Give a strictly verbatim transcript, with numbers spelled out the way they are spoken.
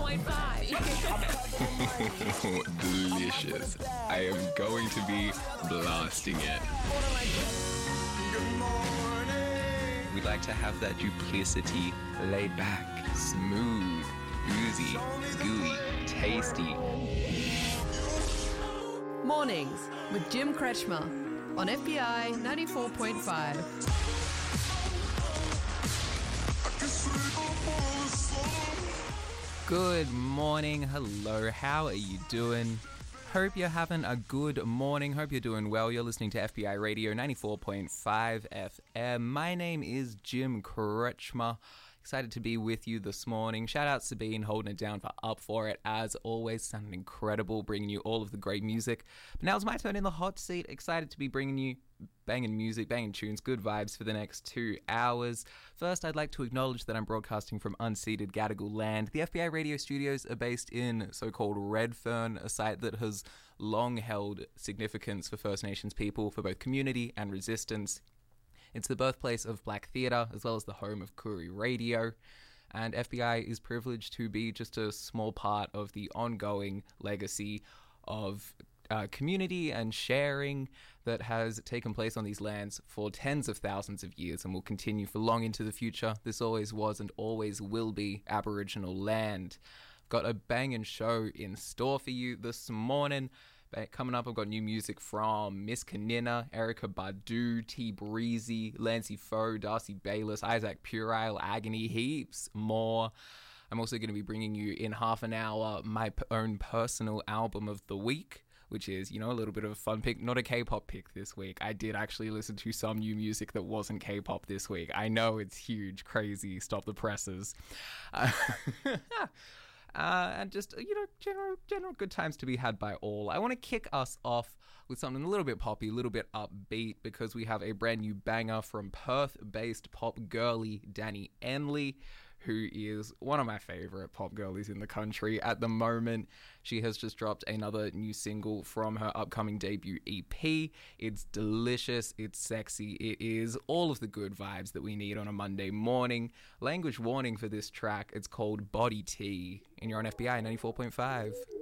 point five. Delicious. I am going to be blasting it. We like to have that duplicity, laid back, smooth, oozy, gooey, tasty. Mornings with Jim Kretschmer on F B I ninety-four point five. Good morning, hello, how are you doing? Hope you're having a good morning, hope you're doing well. You're listening to F B I Radio ninety-four point five F M. My name is Jim Kretschmer. Excited to be with you this morning. Shout out Sabine holding it down for Up For It. As always, sounding incredible, bringing you all of the great music. But now it's my turn in the hot seat. Excited to be bringing you banging music, banging tunes, good vibes for the next two hours. First, I'd like to acknowledge that I'm broadcasting from unceded Gadigal land. The F B I radio studios are based in so-called Redfern, a site that has long held significance for First Nations people, for both community and resistance. It's the birthplace of Black theatre, as well as the home of Koori Radio. And F B I is privileged to be just a small part of the ongoing legacy of uh, community and sharing that has taken place on these lands for tens of thousands of years and will continue for long into the future. This always was and always will be Aboriginal land. I've got a banging show in store for you this morning. Coming up, I've got new music from Miss Kanina, Erykah Badu, T Breezy, Lancey Foe, Darcy Baylis, Isaac Purile, Agony, heaps more. I'm also going to be bringing you in half an hour my p- own personal album of the week, which is, you know, a little bit of a fun pick, not a K-pop pick this week. I did actually listen to some new music that wasn't K-pop this week. I know it's huge, crazy, stop the presses. Uh, Uh, and just, you know, general general good times to be had by all. I want to kick us off with something a little bit poppy, a little bit upbeat, because we have a brand new banger from Perth-based pop girly Danny Enley, who is one of my favorite pop girlies in the country at the moment. She has just dropped another new single from her upcoming debut E P. It's delicious, it's sexy, it is all of the good vibes that we need on a Monday morning. Language warning for this track, it's called Body Tea, and you're on F B I ninety-four point five.